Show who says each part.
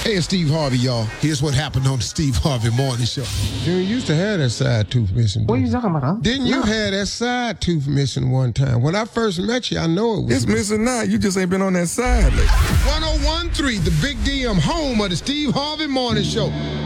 Speaker 1: Hey, it's Steve Harvey, y'all. Here's what happened on the Steve Harvey Morning Show.
Speaker 2: You used to have that side tooth missing.
Speaker 3: What are you talking about, huh?
Speaker 2: Didn't you have that side tooth missing one time? When I first met you, I know it was.
Speaker 4: It's missing now. You just ain't been on that side lately.
Speaker 1: 1013, the Big DM, home of the Steve Harvey Morning Show.